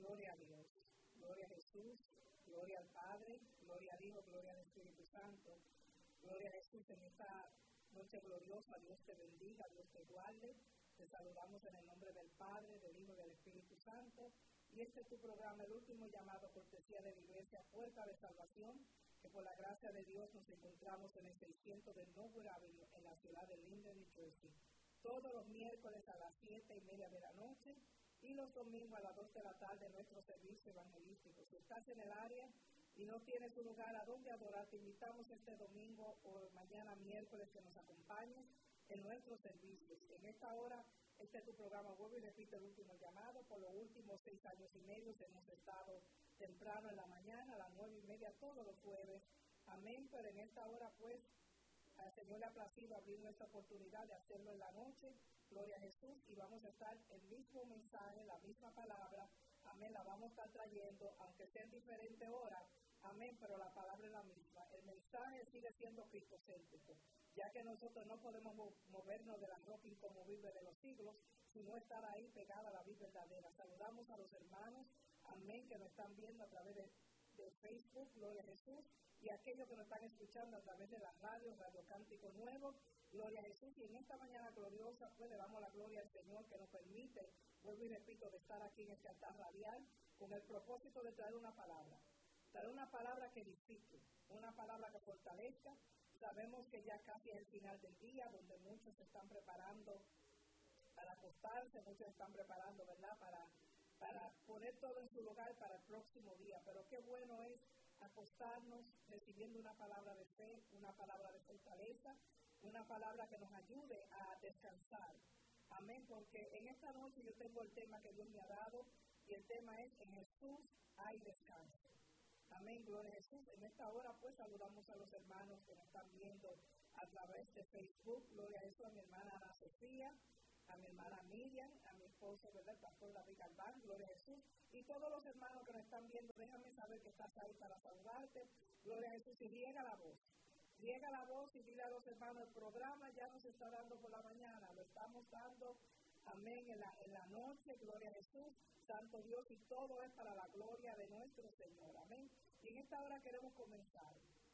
Gloria a Dios, gloria a Jesús, gloria al Padre, gloria al Hijo, gloria al Espíritu Santo. Gloria a Jesús en esta noche gloriosa. Dios te bendiga, Dios te guarde. Te saludamos en el nombre del Padre, del Hijo y del Espíritu Santo. Y este es tu programa, el último llamado, cortesía de la Iglesia Puerta de Salvación, que por la gracia de Dios nos encontramos en el 600 de Norwood Avenue, en la ciudad de Linden, New Jersey. Todos los miércoles a las 7:30 de la noche y los domingos a las 2 de la tarde nuestro servicio evangelístico. Si estás en el área y no tienes un lugar a donde adorar, te invitamos este domingo o mañana miércoles que nos acompañes en nuestros servicios. En esta hora, este es tu programa, vuelvo y repito, el último llamado. Por los últimos 6 años y medio hemos estado temprano en la mañana, a las 9:30, todos los jueves. Amén, pero en esta hora pues al Señor le ha placido abrir nuestra oportunidad de hacerlo en la noche. Gloria a Jesús, y vamos a estar el mismo mensaje, la misma palabra, amén, la vamos a estar trayendo, aunque sea en diferentes horas, amén, pero la palabra es la misma. El mensaje sigue siendo cristocéntrico, ya que nosotros no podemos movernos de la roca inconmovible de los siglos, sino estar ahí pegada a la vida verdadera. Saludamos a los hermanos, amén, que nos están viendo a través de Facebook, Gloria a Jesús, y aquellos que nos están escuchando a través de la radio, Radio Cántico Nuevo, Gloria a Jesús. Y en esta mañana gloriosa, pues le damos la gloria al Señor que nos permite, vuelvo y repito, de estar aquí en este altar radial con el propósito de traer una palabra que edifique, una palabra que fortalezca. Sabemos que ya casi es el final del día, donde muchos se están preparando para acostarse, muchos se están preparando, ¿verdad?, para poner todo en su lugar para el próximo día. Pero qué bueno es acostarnos recibiendo una palabra de fe, una palabra de fortaleza, una palabra que nos ayude a descansar. Amén, porque en esta noche yo tengo el tema que Dios me ha dado, y el tema es: en Jesús hay descanso. Amén, gloria a Jesús. En esta hora pues saludamos a los hermanos que nos están viendo a través de Facebook. Gloria a Jesús, a mi hermana Ana Sofía, a mi hermana Miriam, a mi esposo, ¿verdad?, el pastor David Galván, gloria a Jesús, y todos los hermanos que nos están viendo, déjame saber que estás ahí para saludarte, gloria a Jesús, y riega la voz y dile a los hermanos: el programa ya nos está dando por la mañana, lo estamos dando, amén, en la noche, gloria a Jesús, santo Dios, y todo es para la gloria de nuestro Señor, amén. Y en esta hora queremos comenzar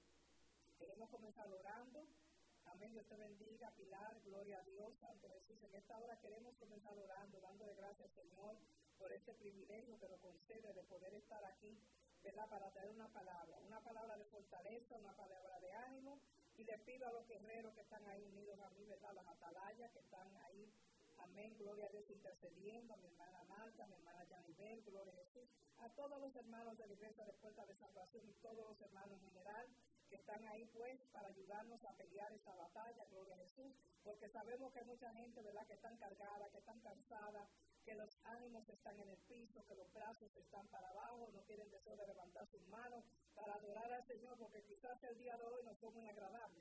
orando. Amén, Dios te bendiga, Pilar, gloria a Dios, Santo Jesús. En esta hora queremos comenzar orando, dándole gracias al Señor por este privilegio que nos concede de poder estar aquí, ¿verdad?, para traer una palabra de fortaleza, una palabra de ánimo. Y le pido a los guerreros que están ahí unidos a mí, ¿verdad?, las atalayas que están ahí, amén, gloria a Dios, intercediendo, a mi hermana Marta, a mi hermana Janibel, gloria a Jesús, a todos los hermanos de la Iglesia de Puerta de Salvación y todos los hermanos en general que están ahí pues para ayudarnos a pelear esta batalla, gloria a Jesús, porque sabemos que hay mucha gente, ¿verdad?, que están cargada, que están cansada, que los ánimos están en el piso, que los brazos están para abajo, no tienen deseo de levantar sus manos para adorar al Señor, porque quizás el día de hoy no fue muy agradable.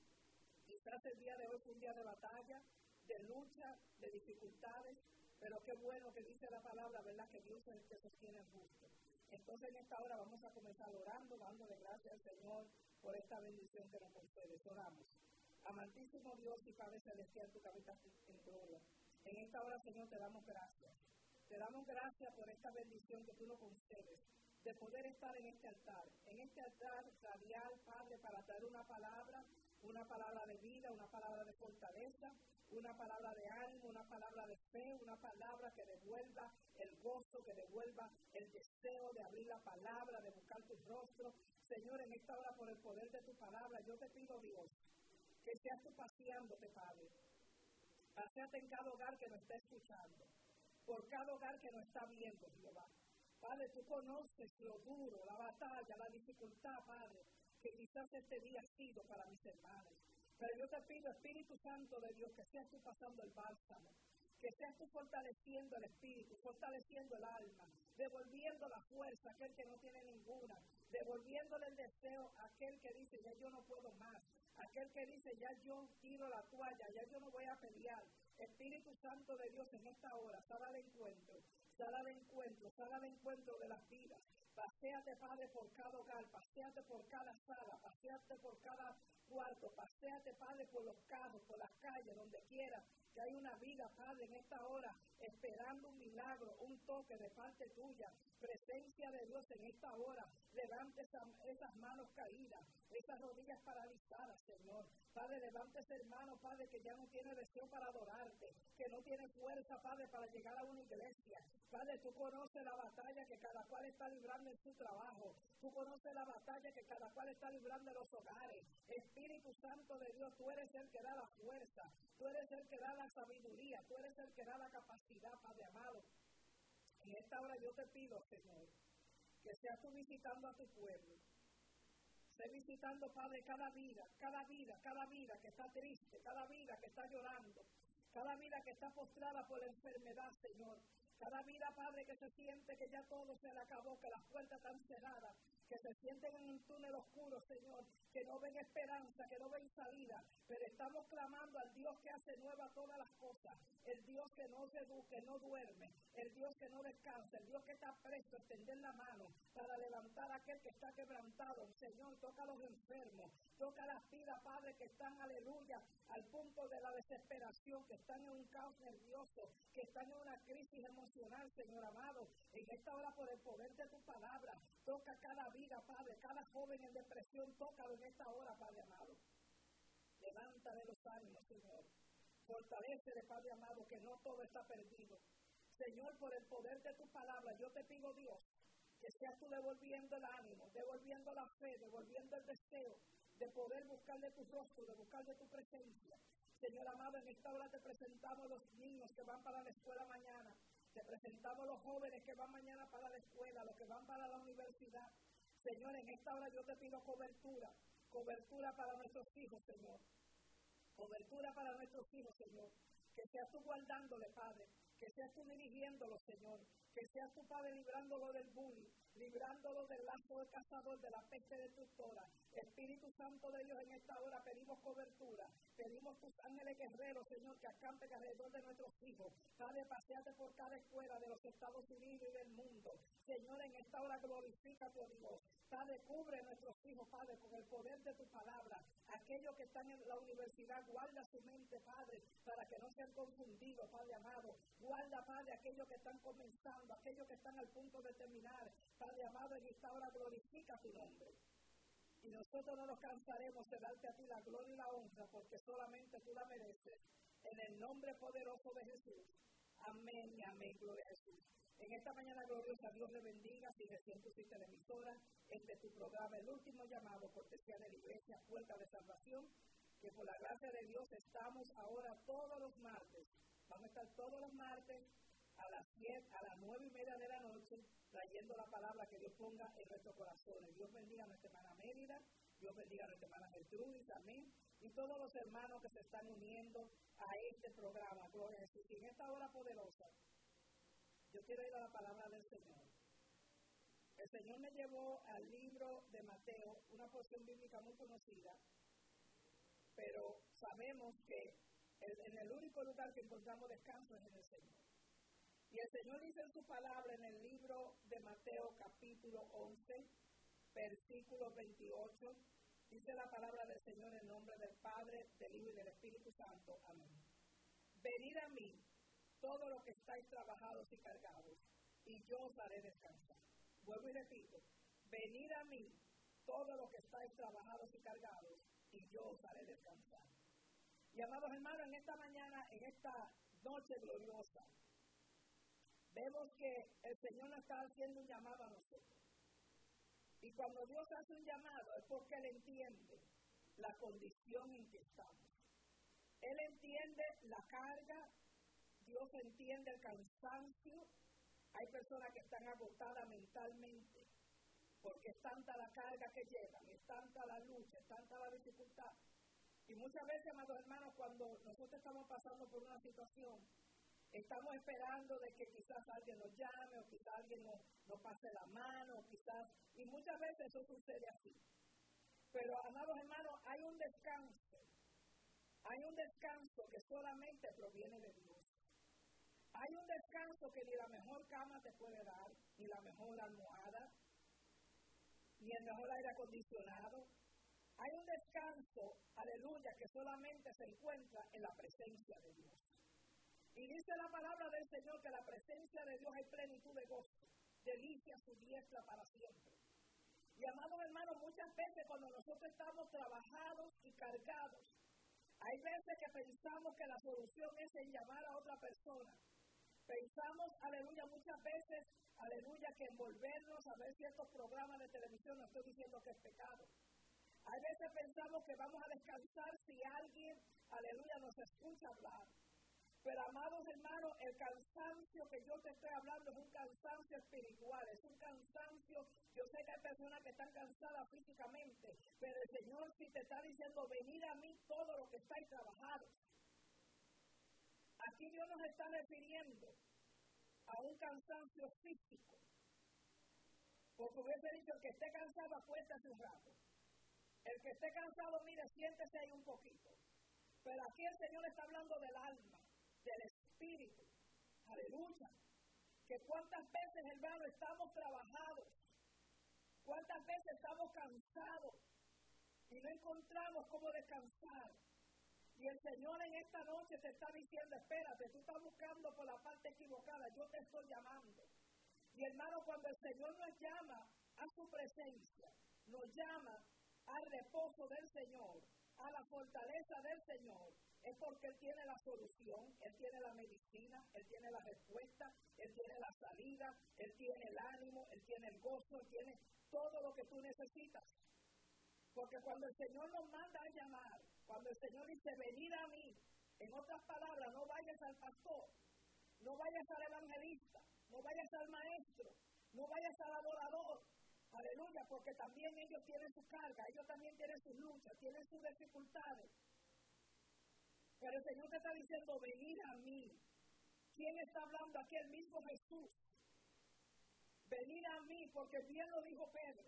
Quizás el día de hoy fue un día de batalla, de lucha, de dificultades, pero qué bueno que dice la palabra, ¿verdad?, que Dios es el que sostiene al justo. Entonces en esta hora vamos a comenzar orando, dándole gracias al Señor por esta bendición que nos concede. Oramos. Amantísimo Dios y Padre Celestial, tú que habitas en gloria, en esta hora, Señor, te damos gracias. Te damos gracias por esta bendición que tú nos concedes, de poder estar en este altar radial, Padre, para traer una palabra de vida, una palabra de fortaleza, una palabra de ánimo, una palabra de fe, una palabra que devuelva el gozo, que devuelva el deseo de abrir la palabra, de buscar tu rostro. Señor, en esta hora, por el poder de tu palabra, yo te pido, Dios, que seas tú paseándote, Padre. Paseate en cada hogar que nos está escuchando, por cada hogar que nos está viendo, Jehová. Padre, tú conoces lo duro, la batalla, la dificultad, Padre, que quizás este día ha sido para mis hermanos. Pero yo te pido, Espíritu Santo de Dios, que seas tú pasando el bálsamo, que seas tú fortaleciendo el espíritu, fortaleciendo el alma, devolviendo la fuerza a aquel que no tiene ninguna, devolviéndole el deseo a aquel que dice: ya yo no puedo más, aquel que dice: ya yo tiro la toalla, ya yo no voy a pelear. Espíritu Santo de Dios, en esta hora, sal al encuentro de las vidas. Paséate, Padre, por cada hogar, paséate por cada sala, paséate por cada cuarto, paséate, Padre, por los carros, por las calles, donde quiera que hay una vida, Padre, en esta hora, esperando un milagro, un toque de parte tuya, presencia de Dios en esta hora. Levante esas manos caídas, esas rodillas paralizadas, Señor. Padre, levante ese hermano, Padre, que ya no tiene deseo para adorarte, que no tiene fuerza, Padre, para llegar a una iglesia. Padre, tú conoces la batalla que cada cual está librando en su trabajo. Tú conoces la batalla que cada cual está librando en los hogares. Espíritu Santo de Dios, tú eres el que da la fuerza, tú eres el que da la sabiduría, tú eres el que da la capacidad, Padre amado. En esta hora yo te pido, Señor, que seas tú visitando a tu pueblo. Sé visitando, Padre, cada vida que está triste, cada vida que está llorando, cada vida que está postrada por la enfermedad, Señor. Cada vida, Padre, que se siente que ya todo se le acabó, que las puertas están cerradas, que se sienten en un túnel oscuro, Señor, que no ven esperanza, que no ven salida, pero estamos clamando al Dios que hace nueva todas las cosas, el Dios que no duerme, el Dios que no descansa, el Dios que está presto a extender la mano para levantar a aquel que está quebrantado. Señor, toca a los enfermos, toca a las vidas, Padre, que están, aleluya, al punto de la desesperación, que están en un caos nervioso, que están en una crisis emocional, Señor amado. En esta hora, por el poder de tu palabra, toca cada vida, Padre, cada joven en depresión, tócalo en esta hora, Padre amado. Levántale los ánimos, Señor. Fortalécele, Padre amado, que no todo está perdido. Señor, por el poder de tu palabra, yo te pido, Dios, que seas tú devolviendo el ánimo, devolviendo la fe, devolviendo el deseo de poder buscar de tu rostro, de buscar de tu presencia. Señor amado, en esta hora te presentamos los niños que van para la escuela mañana. Te presentamos los jóvenes que van mañana para la escuela, los que van para la universidad. Señor, en esta hora yo te pido cobertura para nuestros hijos, Señor. Cobertura para nuestros hijos, Señor. Que seas tú guardándole, Padre. Que seas tú dirigiéndolo, Señor. Que seas tú, Padre, librándolo del bullying, librándolo del lazo del cazador, de la peste destructora. Espíritu Santo de Dios, en esta hora pedimos cobertura. Pedimos tus ángeles guerreros, Señor, que acampen alrededor de nuestros hijos. Padre, paseate por cada escuela de los Estados Unidos y del mundo. Señor, en esta hora glorifica a tu Dios. Padre, cubre a nuestros hijos, Padre, con el poder de tu palabra. Aquellos que están en la universidad, guarda su mente, Padre, para que no sean confundidos, Padre amado. Guarda, Padre, aquellos que están comenzando, aquellos que están al punto de terminar. Padre amado, en esta hora glorifica tu nombre. Y nosotros no nos cansaremos de darte a ti la gloria y la honra, porque solamente tú la mereces. En el nombre poderoso de Jesús. Amén y amén, gloria a Jesús. En esta mañana gloriosa, Dios le bendiga. Si recién pusiste la emisora, este es tu programa, El Último Llamado, cortesía de la Iglesia Puerta de Salvación, que por la gracia de Dios estamos ahora todos los martes. Vamos a estar todos los martes a las 9:30 de la noche, trayendo la palabra que Dios ponga en nuestros corazones. Dios bendiga a nuestra hermana Mérida, Dios bendiga a nuestra hermana Gertrudis, amén, y todos los hermanos que se están uniendo a este programa, gloria a Jesús. Y en esta hora poderosa, yo quiero ir a la palabra del Señor. El Señor me llevó al libro de Mateo, una porción bíblica muy conocida, pero sabemos que en el único lugar que encontramos descanso es en el Señor. Y el Señor dice en su palabra en el libro de Mateo capítulo 11, versículo 28, dice la palabra del Señor en nombre del Padre, del Hijo y del Espíritu Santo. Amén. Venid a mí, todos los que estáis trabajados y cargados, y yo os haré descansar. Vuelvo y repito, venid a mí, todos los que estáis trabajados y cargados, y yo os haré descansar. Y amados hermanos, en esta mañana, en esta noche gloriosa, vemos que el Señor nos está haciendo un llamado a nosotros. Y cuando Dios hace un llamado es porque Él entiende la condición en que estamos. Él entiende la carga, Dios entiende el cansancio. Hay personas que están agotadas mentalmente porque es tanta la carga que llevan, es tanta la lucha, es tanta la dificultad. Y muchas veces, amados hermanos, cuando nosotros estamos pasando por una situación, estamos esperando de que quizás alguien nos llame, o quizás alguien nos pase la mano, o quizás, y muchas veces eso sucede así. Pero, amados hermanos, hay un descanso que solamente proviene de Dios. Hay un descanso que ni la mejor cama te puede dar, ni la mejor almohada, ni el mejor aire acondicionado. Hay un descanso, aleluya, que solamente se encuentra en la presencia de Dios. Y dice la palabra del Señor que la presencia de Dios hay plenitud de gozo, delicia su diestra para siempre. Y amados hermanos, muchas veces cuando nosotros estamos trabajados y cargados, hay veces que pensamos que la solución es en llamar a otra persona. Pensamos, aleluya, muchas veces, aleluya, que envolvernos a ver ciertos programas de televisión, no estoy diciendo que es pecado. Hay veces pensamos que vamos a descansar si alguien, aleluya, nos escucha hablar. Pero amados hermanos, el cansancio que yo te estoy hablando es un cansancio espiritual, es un cansancio. Yo sé que hay personas que están cansadas físicamente, pero el Señor sí te está diciendo, venid a mí todos los que estáis trabajados. Aquí Dios nos está refiriendo a un cansancio físico. Porque hubiese dicho, el que esté cansado, acuéstase un rato. El que esté cansado, mire, siéntese ahí un poquito. Pero aquí el Señor está hablando del alma, del espíritu. Aleluya. Que cuántas veces, hermano, estamos trabajados. Cuántas veces estamos cansados y no encontramos cómo descansar. Y el Señor en esta noche te está diciendo, espérate, tú estás buscando por la parte equivocada, yo te estoy llamando. Y hermano, cuando el Señor nos llama a su presencia, nos llama al reposo del Señor, a la fortaleza del Señor, es porque Él tiene la solución, Él tiene la medicina, Él tiene la respuesta, Él tiene la salida, Él tiene el ánimo, Él tiene el gozo, Él tiene todo lo que tú necesitas. Porque cuando el Señor nos manda a llamar, cuando el Señor dice, venid a mí, en otras palabras, no vayas al pastor, no vayas al evangelista, no vayas al maestro, no vayas al adorador. Aleluya, porque también ellos tienen su carga, ellos también tienen sus luchas, tienen sus dificultades. Pero el Señor te está diciendo, venid a mí. ¿Quién está hablando aquí? El mismo Jesús. Venid a mí, porque bien lo dijo Pedro.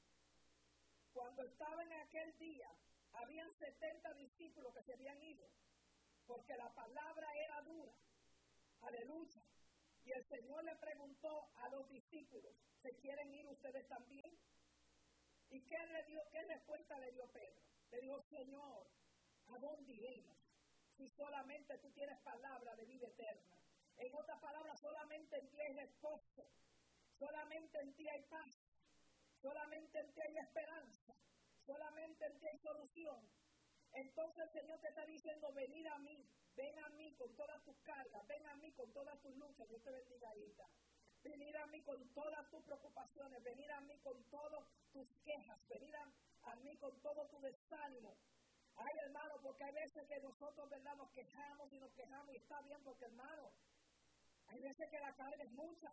Cuando estaba en aquel día, habían 70 discípulos que se habían ido, porque la palabra era dura. Aleluya. Y el Señor le preguntó a los discípulos, ¿se quieren ir ustedes también? ¿Y qué respuesta le dio Pedro? Le dijo, Señor, ¿a dónde iremos? Si solamente tú tienes palabra de vida eterna. En otras palabras, solamente en ti hay reposo, solamente en ti hay paz, solamente en ti hay esperanza, solamente en ti hay solución. Entonces el Señor te está diciendo, venid a mí, ven a mí con todas tus cargas, ven a mí con todas tus luchas. Dios te bendiga, hija. Venid a mí con todas tus preocupaciones, venid a mí con todas tus quejas, venid a mí con todo tu desánimo. Ay, hermano, porque hay veces que nosotros, ¿verdad?, nos quejamos y está bien, porque, hermano, hay veces que la carga es mucha.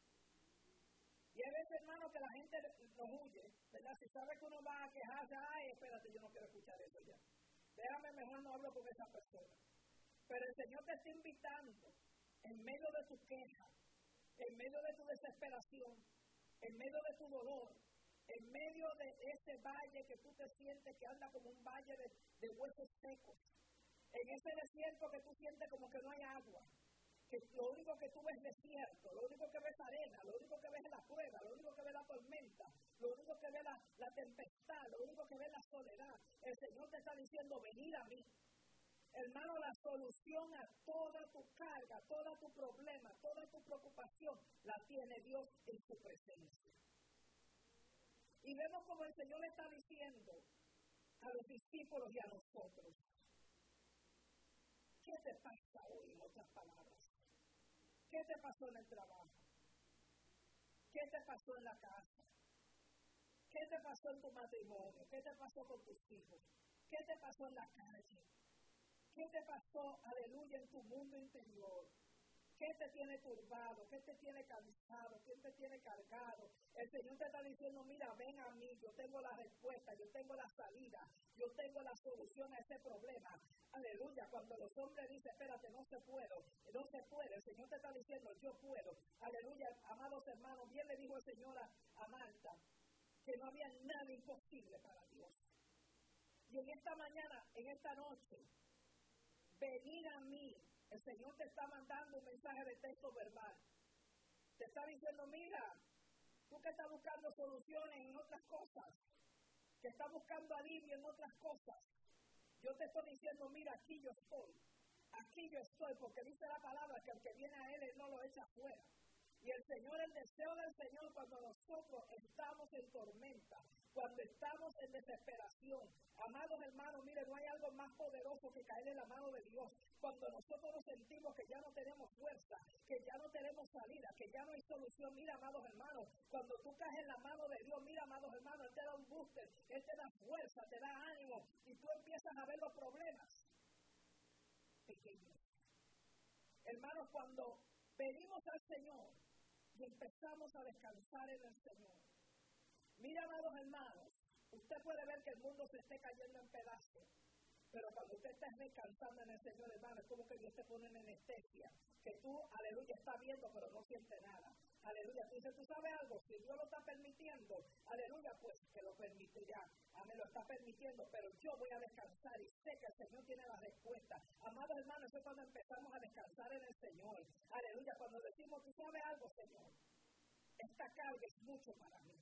Y hay veces, hermano, que la gente nos huye, ¿verdad? Si sabe que uno va a quejarse, ay, espérate, yo no quiero escuchar eso ya. Déjame, mejor no hablo con esa persona. Pero el Señor te está invitando, en medio de tu queja, en medio de tu desesperación, en medio de tu dolor, en medio de ese valle que tú te sientes que anda como un valle de huesos secos, en ese desierto que tú sientes como que no hay agua, que lo único que tú ves es desierto, lo único que ves es arena, lo único que ves es la prueba, lo único que ves es la tormenta, lo único que ves es la tempestad, lo único que ves es la soledad. El Señor te está diciendo, venid a mí. Hermano, la solución a toda tu carga, todo tu problema, toda tu preocupación, la tiene Dios en su presencia. Y vemos como el Señor le está diciendo a los discípulos y a nosotros, ¿qué te pasa hoy, en otras palabras? ¿Qué te pasó en el trabajo? ¿Qué te pasó en la casa? ¿Qué te pasó en tu matrimonio? ¿Qué te pasó con tus hijos? ¿Qué te pasó en la calle? ¿Qué te pasó, aleluya, en tu mundo interior? ¿Qué te tiene turbado? ¿Qué te tiene cansado? ¿Qué te tiene cargado? El Señor te está diciendo, mira, ven a mí, yo tengo la respuesta, yo tengo la salida, yo tengo la solución a ese problema. Aleluya, cuando los hombres dicen, espérate, no se puede, el Señor te está diciendo, yo puedo. Aleluya, amados hermanos, bien le dijo el Señor a Marta, que no había nada imposible para Dios. Y en esta mañana, en esta noche, venid a mí. El Señor te está mandando un mensaje de texto verbal. Te está diciendo, mira, tú que estás buscando soluciones en otras cosas, que estás buscando alivio en otras cosas, yo te estoy diciendo, mira, aquí yo estoy. aquí yo estoy, porque dice la palabra que el que viene a Él no lo echa afuera. Y el Señor, el deseo del Señor cuando nosotros estamos en tormenta, cuando estamos en desesperación. Amados hermanos, miren, no hay algo más poderoso que caer en la mano de Dios. Cuando nosotros nos sentimos que ya no tenemos fuerza, que ya no tenemos salida, que ya no hay solución, mira, amados hermanos, cuando tú caes en la mano de Dios, mira, amados hermanos, Él te da un booster, Él te da fuerza, te da ánimo, y tú empiezas a ver los problemas pequeños. Hermanos, cuando venimos al Señor y empezamos a descansar en el Señor, mira, amados hermanos, usted puede ver que el mundo se esté cayendo en pedazos, pero cuando usted está descansando en el Señor, hermano, es como que Dios te pone en anestesia, que tú, aleluya, está viendo, pero no siente nada. Aleluya, tú dices, ¿tú sabes algo? Si Dios lo está permitiendo, aleluya, pues que lo permitirá. Amén, lo está permitiendo, pero yo voy a descansar y sé que el Señor tiene la respuesta. Amados hermanos, eso es cuando empezamos a descansar en el Señor. Aleluya, cuando decimos, ¿tú sabes algo, Señor? Esta carga es mucho para mí.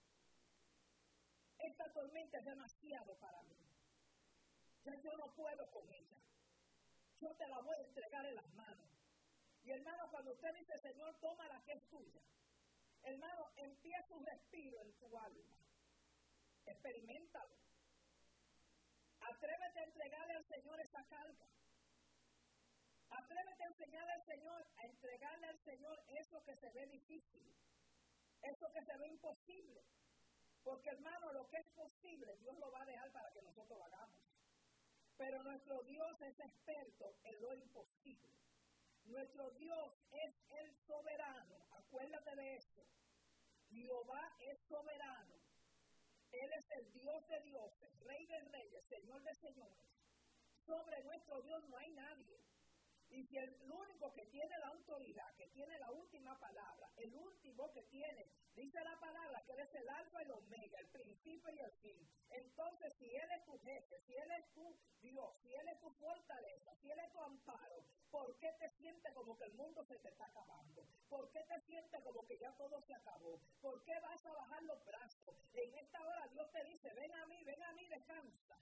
Esta tormenta es demasiado para mí. Ya yo no puedo con ella. Yo te la voy a entregar en las manos. Y hermano, cuando usted dice, Señor, toma la que es tuya, hermano, empieza un respiro en tu alma. Experiméntalo. Atrévete a entregarle al Señor esa carga. Atrévete a enseñarle al Señor, a entregarle al Señor eso que se ve difícil, eso que se ve imposible. Porque, hermano, lo que es posible, Dios lo va a dejar para que nosotros lo hagamos. Pero nuestro Dios es experto en lo imposible. Nuestro Dios es el soberano. Acuérdate de eso. Jehová es soberano. Él es el Dios de dioses, Rey de reyes, Señor de señores. Sobre nuestro Dios no hay nadie. Y si el único que tiene la autoridad, que tiene la última palabra, el último que tiene, dice la palabra que Él es el alfa y el omega, el principio y el fin. Entonces, si Él es tu jefe, si Él es tu Dios, si Él es tu fortaleza, si Él es tu amparo, ¿por qué te sientes como que el mundo se te está acabando? ¿Por qué te sientes como que ya todo se acabó? ¿Por qué vas a bajar los brazos? En esta hora Dios te dice, ven a mí, descansa.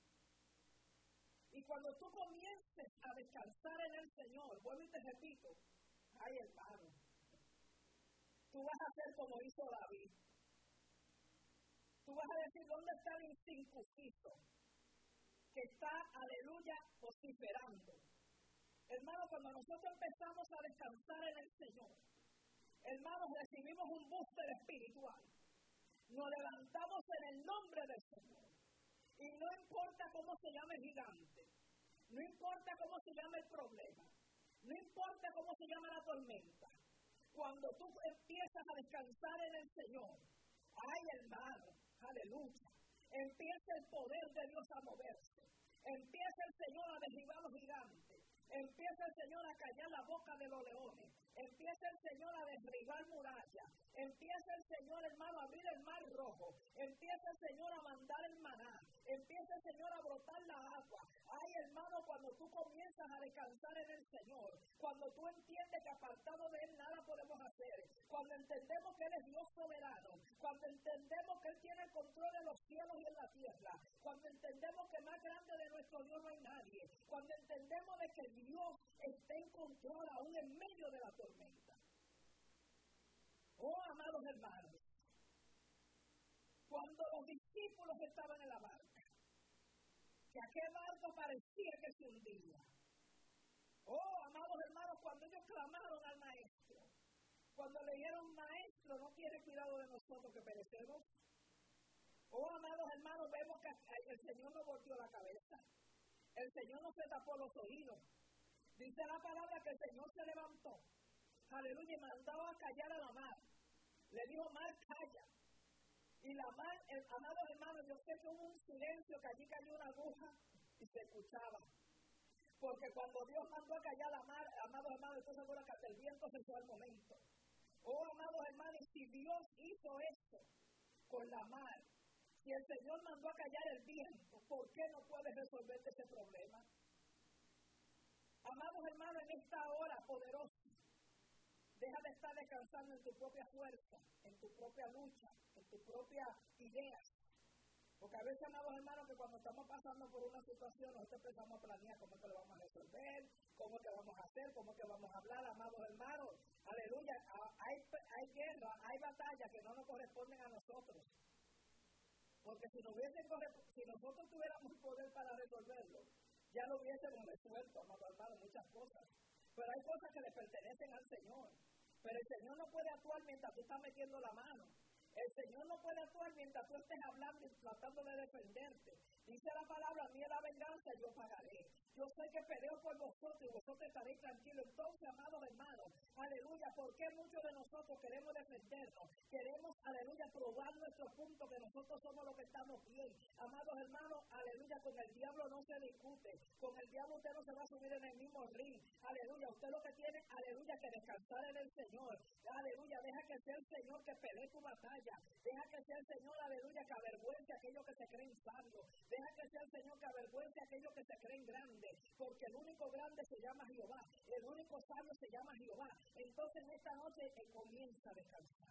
Y cuando tú comiences a descansar en el Señor, vuelvo y te repito, ay hermano, tú vas a hacer como hizo David. Tú vas a decir, ¿dónde está el incircunciso? Que está, aleluya, vociferando. Hermano, cuando nosotros empezamos a descansar en el Señor, hermanos, recibimos un booster espiritual. Nos levantamos en el nombre del Señor. Y no importa cómo se llame el gigante, no importa cómo se llame el problema, no importa cómo se llama la tormenta, cuando tú empiezas a descansar en el Señor, ay hermano, aleluya, empieza el poder de Dios a moverse, empieza el Señor a derribar los gigantes, empieza el Señor a callar la boca de los leones, empieza el Señor a derribar murallas, empieza el Señor, hermano, a abrir el mar rojo, empieza el Señor a mandar el maná, empieza el Señor a brotar la agua. Ay, hermano, cuando tú comienzas a descansar en el Señor, cuando tú entiendes que apartado de Él nada podemos hacer, cuando entendemos que Él es Dios soberano, cuando entendemos que Él tiene el control de los cielos y en la tierra, cuando entendemos que más grande de nuestro Dios no hay nadie, cuando entendemos de que Dios está en control aún en medio de la tormenta. Oh, amados hermanos, cuando los discípulos estaban en la barca, que aquel barco parecía que se hundía. Oh, amados hermanos, cuando ellos clamaron al maestro, cuando le dijeron, maestro, ¿no tiene cuidado de nosotros que perecemos? Oh, amados hermanos, vemos que el Señor no volteó la cabeza. El Señor no se tapó los oídos. Dice la palabra que el Señor se levantó. Aleluya, y mandaba a callar a la mar. Le dijo, mar, calla. Y la mar, amados hermanos, yo sé que hubo un silencio, que allí cayó una aguja y se escuchaba. Porque cuando Dios mandó a callar la mar, amados hermanos, estoy seguro que hasta el viento se fue al momento. Oh, amados hermanos, y si Dios hizo eso con la mar, si el Señor mandó a callar el viento, ¿por qué no puedes resolverte ese problema? Amados hermanos, en esta hora poderosa, deja de estar descansando en tu propia fuerza, en tu propia lucha, en tu propia idea. Porque a veces, amados hermanos, que cuando estamos pasando por una situación, nosotros empezamos a planear cómo es que lo vamos a resolver, cómo es que vamos a hacer, cómo es que vamos a hablar, amados hermanos. Aleluya, hay guerra, hay batallas que no nos corresponden a nosotros. Porque si nosotros tuviéramos el poder para resolverlo, ya lo hubiésemos resuelto, amados hermanos, muchas cosas. Pero hay cosas que le pertenecen al Señor. Pero el Señor no puede actuar mientras tú estás metiendo la mano. El Señor no puede actuar mientras tú estés hablando y tratando de defenderte. Dice la palabra, mía la venganza, yo pagaré. Yo sé que peleo por vosotros y vosotros estaréis tranquilos. Entonces, amados hermanos, aleluya, ¿por qué muchos de nosotros queremos defendernos? Queremos, aleluya, probar nuestro punto, que nosotros somos los que estamos bien. Amados hermanos, aleluya, con el diablo no se discute. Con el diablo usted no se va a subir en el mismo ring. Aleluya, usted lo que tiene, aleluya, que descansar en el Señor. Aleluya, deja que sea el Señor que pelee tu batalla. Deja que sea el Señor, aleluya, que avergüence a aquellos que se creen sabios. Deja que sea el Señor que avergüence a aquellos que se creen grandes. Porque el único grande se llama Jehová. El único sabio se llama Jehová. Entonces en esta noche comienza a descansar.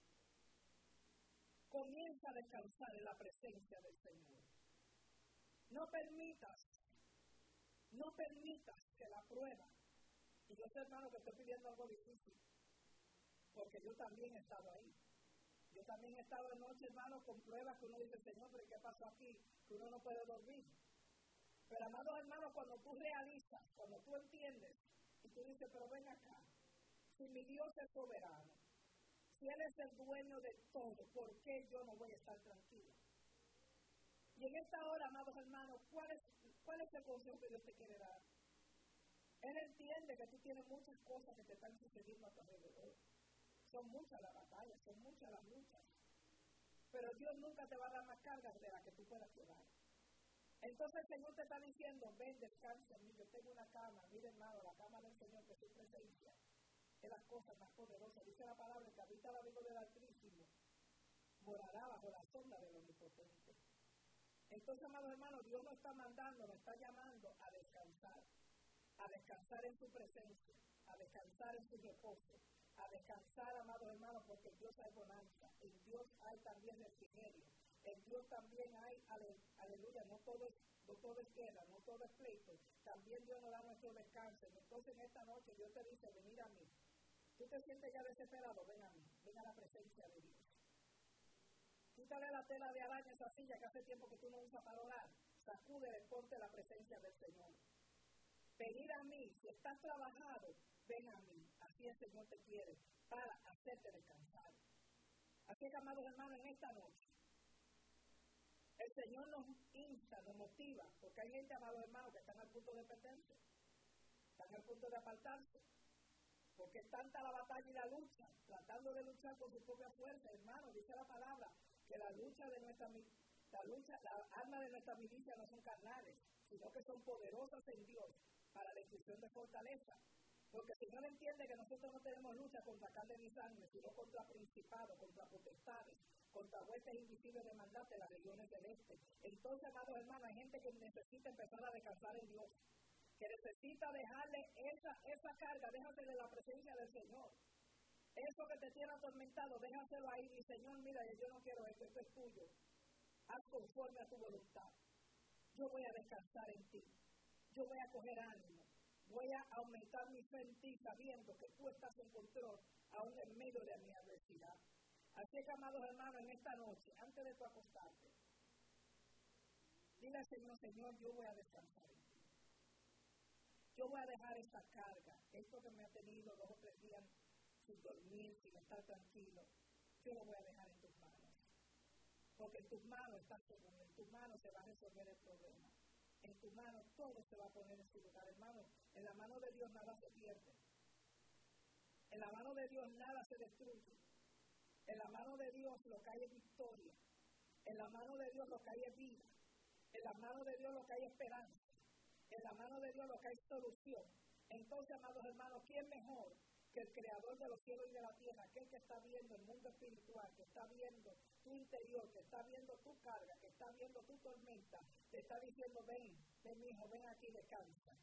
Comienza a descansar en la presencia del Señor. No permitas que la prueba. Y yo sé, hermano, que estoy pidiendo algo difícil. Porque yo también he estado ahí. Yo también he estado de noche, hermano, con pruebas que uno dice, Señor, pero ¿qué pasó aquí? Que uno no puede dormir. Pero, amados hermanos, cuando tú realizas, cuando tú entiendes, y tú dices, pero ven acá, si mi Dios es soberano, si Él es el dueño de todo, ¿por qué yo no voy a estar tranquilo? Y en esta hora, amados hermanos, ¿cuál es el consejo que Dios te quiere dar? Él entiende que tú tienes muchas cosas que te están sucediendo a tu alrededor. Son muchas las batallas, son muchas las luchas. Pero Dios nunca te va a dar más cargas de las que tú puedas llevar. Entonces el Señor te está diciendo, ven, descansa en mí, yo tengo una cama, mira hermano, la cama del Señor, que es su presencia, es las cosas más poderosas. Dice la palabra que habita el abrigo del Altísimo, morará bajo la sombra del Omnipotente. Entonces, amados hermanos, Dios nos está mandando, nos está llamando a descansar en su presencia, a descansar en su reposo, a descansar, amados hermanos, porque en Dios hay bonanza, en Dios hay también refrigerio, en Dios también hay, aleluya, no todo es guerra, no todo es pleito, también Dios nos da nuestro descanso. Entonces en esta noche Dios te dice, venid a mí. Tú te sientes ya desesperado, ven a mí, ven a la presencia de Dios. Quítale la tela de araña, esa silla que hace tiempo que tú no usas para orar, sacúdele, ponte la presencia del Señor. Venid a mí, si estás trabajado, ven a mí, así el Señor te quiere, para hacerte descansar. Así que, amados hermanos, en esta noche, el Señor nos insta, nos motiva, porque hay gente, amados hermanos, que están al punto de perderse, están al punto de apartarse, porque es tanta la batalla y la lucha, tratando de luchar con su propia fuerza. Hermano, dice la palabra, que las armas de nuestra milicia no son carnales, sino que son poderosas en Dios para la destrucción de fortaleza. Porque si no le entiende que nosotros no tenemos lucha contra carne ni sangre, sino contra principados, contra potestades, contra huestes invisibles de maldad de las regiones celestes. Entonces, amados hermanos, hay gente que necesita empezar a descansar en Dios, que necesita dejarle esa carga, déjasele la presencia del Señor. Eso que te tiene atormentado, déjaselo ahí. Y Señor, mira, yo no quiero esto es tuyo. Haz conforme a tu voluntad. Yo voy a descansar en ti. Yo voy a coger ánimo. Voy a aumentar mi fe en ti, sabiendo que tú estás en control, aún en medio de mi adversidad. Así que, amados hermanos, en esta noche, antes de tu acostarte, dile al Señor, Señor, yo voy a descansar en ti. Yo voy a dejar esta carga, esto que me ha tenido 2 o 3 días sin dormir, sin estar tranquilo, yo lo voy a dejar en tus manos. Porque en tus manos está seguro, en tus manos se va a resolver el problema. En tus manos todo se va a poner en su lugar, hermano. En la mano de Dios nada se pierde. En la mano de Dios nada se destruye. En la mano de Dios lo que hay es victoria. En la mano de Dios lo que hay es vida. En la mano de Dios lo que hay es esperanza. En la mano de Dios lo que hay es solución. Entonces, amados hermanos, ¿quién mejor que el creador de los cielos y de la tierra, aquel que está viendo el mundo espiritual, que está viendo tu interior, que está viendo tu carga, que está viendo tu tormenta, te está diciendo, ven mi hijo, ven aquí, descansa.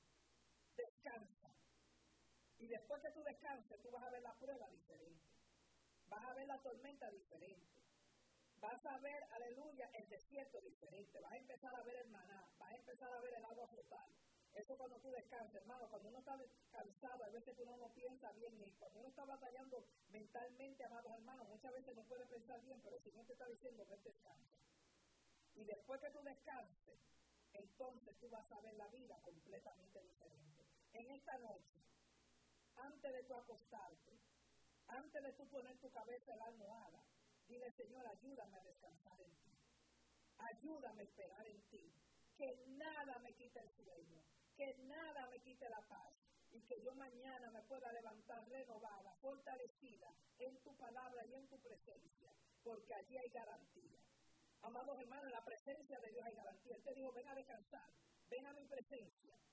Y después que tú descanses, tú vas a ver la prueba diferente. Vas a ver la tormenta diferente. Vas a ver, aleluya, el desierto diferente. Vas a empezar a ver el maná. Vas a empezar a ver el agua flotar. Eso cuando tú descansas, hermano. Cuando uno está cansado, a veces uno no piensa bien. Y cuando uno está batallando mentalmente, amados hermanos, muchas veces no puede pensar bien, pero el Señor te está diciendo, ven, descansa. Y después que tú descanses, entonces tú vas a ver la vida completamente diferente. En esta noche, antes de tú acostarte, antes de tú poner tu cabeza en la almohada, dile, Señor, ayúdame a descansar en ti. Ayúdame a esperar en ti. Que nada me quite el sueño. Que nada me quite la paz. Y que yo mañana me pueda levantar renovada, fortalecida en tu palabra y en tu presencia. Porque allí hay garantía. Amados hermanos, en la presencia de Dios hay garantía. Él te dijo, ven a descansar. Ven a mi presencia.